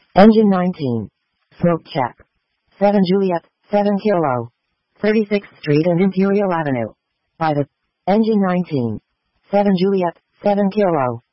Engine 19. Smoke check. 7 Juliet, 7 Kilo. 36th Street and Imperial Avenue. Private. Engine 19. 7 Juliet, 7 Kilo.